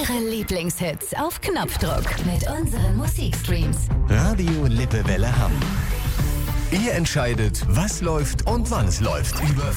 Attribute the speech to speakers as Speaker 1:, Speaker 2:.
Speaker 1: Eure Lieblingshits auf Knopfdruck mit unseren Musikstreams.
Speaker 2: Radio Lippewelle Hamm. Ihr entscheidet, was läuft und wann es läuft. Über